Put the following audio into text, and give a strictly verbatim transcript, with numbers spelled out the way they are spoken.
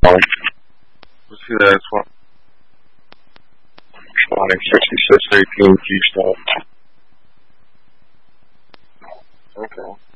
Let's see that one. Spotting sixty-six eighteen G stop. Okay.